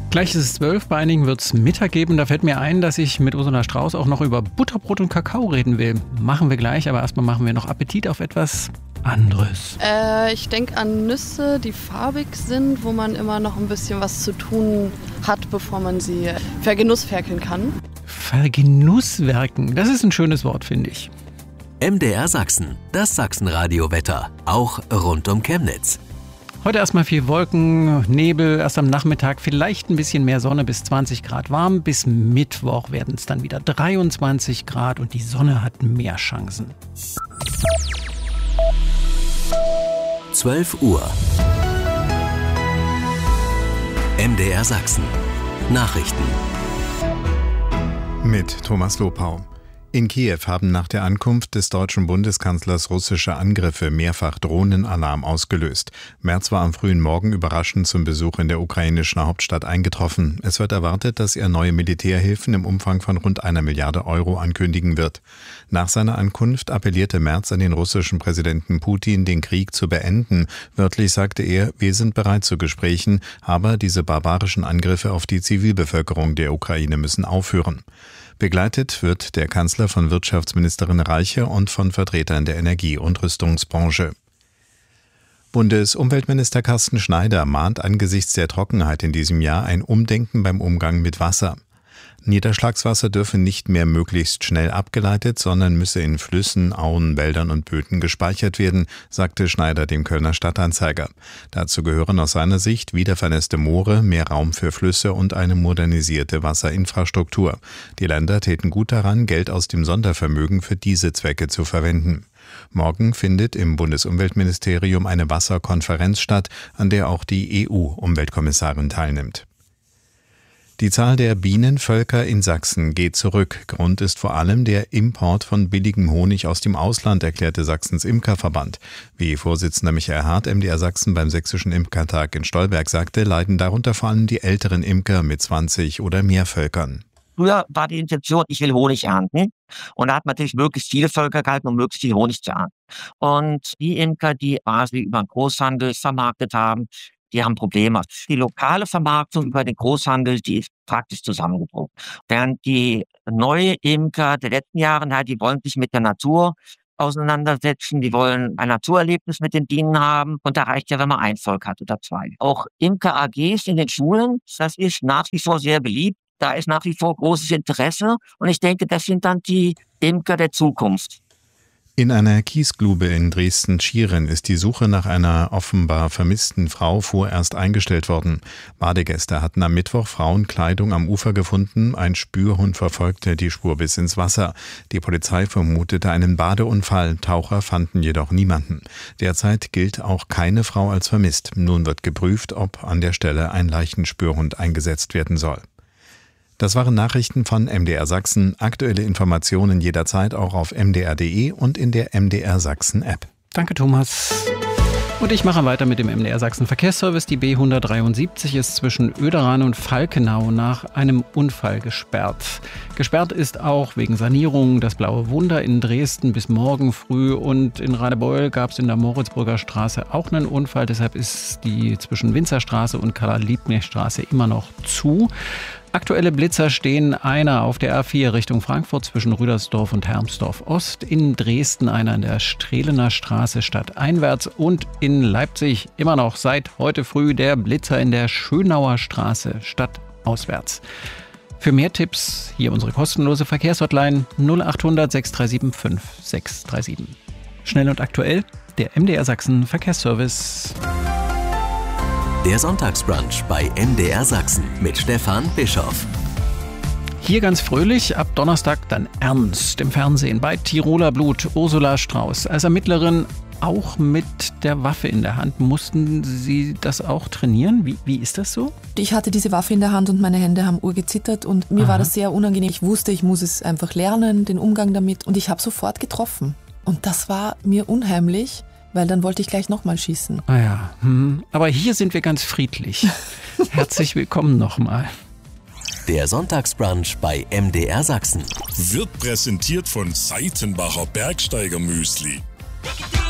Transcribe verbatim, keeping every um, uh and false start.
Gleich ist es zwölf, bei einigen wird es Mittag geben. Da fällt mir ein, dass ich mit Ursula Strauß auch noch über Butterbrot und Kakao reden will. Machen wir gleich, aber erstmal machen wir noch Appetit auf etwas anderes. Äh, ich denke an Nüsse, die farbig sind, wo man immer noch ein bisschen was zu tun hat, bevor man sie vergenussferkeln kann. Vergenusswerken, das ist ein schönes Wort, finde ich. M D R Sachsen, das Sachsenradio-Wetter, auch rund um Chemnitz. Heute erstmal viel Wolken, Nebel, erst am Nachmittag vielleicht ein bisschen mehr Sonne, bis zwanzig Grad warm. Bis Mittwoch werden es dann wieder dreiundzwanzig Grad und die Sonne hat mehr Chancen. zwölf Uhr. M D R Sachsen. Nachrichten. Mit Thomas Lopau. In Kiew haben nach der Ankunft des deutschen Bundeskanzlers russische Angriffe mehrfach Drohnenalarm ausgelöst. Merz war am frühen Morgen überraschend zum Besuch in der ukrainischen Hauptstadt eingetroffen. Es wird erwartet, dass er neue Militärhilfen im Umfang von rund einer Milliarde Euro ankündigen wird. Nach seiner Ankunft appellierte Merz an den russischen Präsidenten Putin, den Krieg zu beenden. Wörtlich sagte er, wir sind bereit zu Gesprächen, aber diese barbarischen Angriffe auf die Zivilbevölkerung der Ukraine müssen aufhören. Begleitet wird der Kanzler von Wirtschaftsministerin Reiche und von Vertretern der Energie- und Rüstungsbranche. Bundesumweltminister Carsten Schneider mahnt angesichts der Trockenheit in diesem Jahr ein Umdenken beim Umgang mit Wasser. Niederschlagswasser dürfe nicht mehr möglichst schnell abgeleitet, sondern müsse in Flüssen, Auen, Wäldern und Böden gespeichert werden, sagte Schneider dem Kölner Stadtanzeiger. Dazu gehören aus seiner Sicht wiedervernässte Moore, mehr Raum für Flüsse und eine modernisierte Wasserinfrastruktur. Die Länder täten gut daran, Geld aus dem Sondervermögen für diese Zwecke zu verwenden. Morgen findet im Bundesumweltministerium eine Wasserkonferenz statt, an der auch die E U-Umweltkommissarin teilnimmt. Die Zahl der Bienenvölker in Sachsen geht zurück. Grund ist vor allem der Import von billigem Honig aus dem Ausland, erklärte Sachsens Imkerverband. Wie Vorsitzender Michael Hart M D R Sachsen beim Sächsischen Imkertag in Stolberg sagte, leiden darunter vor allem die älteren Imker mit zwanzig oder mehr Völkern. Früher war die Intention, ich will Honig ernten. Und da hat man natürlich möglichst viele Völker gehalten, um möglichst viel Honig zu ernten. Und die Imker, die quasi über den Großhandel vermarktet haben, die haben Probleme. Die lokale Vermarktung über den Großhandel, die ist praktisch zusammengebrochen. Während die neue Imker der letzten Jahre, die wollen sich mit der Natur auseinandersetzen, die wollen ein Naturerlebnis mit den Bienen haben. Und da reicht ja, wenn man ein Volk hat oder zwei. Auch Imker-A Gs in den Schulen, das ist nach wie vor sehr beliebt. Da ist nach wie vor großes Interesse. Und ich denke, das sind dann die Imker der Zukunft. In einer Kiesgrube in Dresden-Schieren ist die Suche nach einer offenbar vermissten Frau vorerst eingestellt worden. Badegäste hatten am Mittwoch Frauenkleidung am Ufer gefunden. Ein Spürhund verfolgte die Spur bis ins Wasser. Die Polizei vermutete einen Badeunfall. Taucher fanden jedoch niemanden. Derzeit gilt auch keine Frau als vermisst. Nun wird geprüft, ob an der Stelle ein Leichenspürhund eingesetzt werden soll. Das waren Nachrichten von M D R Sachsen. Aktuelle Informationen jederzeit auch auf m d r punkt d e und in der M D R Sachsen App. Danke, Thomas. Und ich mache weiter mit dem M D R Sachsen Verkehrsservice. Die B hundertdreiundsiebzig ist zwischen Oederan und Falkenau nach einem Unfall gesperrt. Gesperrt ist auch wegen Sanierung das Blaue Wunder in Dresden bis morgen früh. Und in Radebeul gab es in der Moritzburger Straße auch einen Unfall. Deshalb ist die zwischen Winzerstraße und Karl-Liebknecht-Straße immer noch zu. Aktuelle Blitzer stehen einer auf der A vier Richtung Frankfurt zwischen Rüdersdorf und Hermsdorf Ost, in Dresden einer in der Strehlener Straße stadteinwärts und in Leipzig immer noch seit heute früh der Blitzer in der Schönauer Straße stadtauswärts. Für mehr Tipps hier unsere kostenlose Verkehrshotline null achthundert sechs drei sieben fünf sechs drei sieben. Schnell und aktuell, der M D R Sachsen Verkehrsservice. Der Sonntagsbrunch bei M D R Sachsen mit Stefan Bischoff. Hier ganz fröhlich, ab Donnerstag dann ernst im Fernsehen bei Tiroler Blut. Ursula Strauß als Ermittlerin, auch mit der Waffe in der Hand. Mussten Sie das auch trainieren? Wie, wie ist das so? Ich hatte diese Waffe in der Hand und meine Hände haben urgezittert und mir Aha. war das sehr unangenehm. Ich wusste, ich muss es einfach lernen, den Umgang damit, und ich habe sofort getroffen. Und das war mir unheimlich, weil dann wollte ich gleich nochmal schießen. Ah ja, hm. Aber hier sind wir ganz friedlich. Herzlich willkommen nochmal. Der Sonntagsbrunch bei M D R Sachsen wird präsentiert von Seitenbacher Bergsteiger Müsli.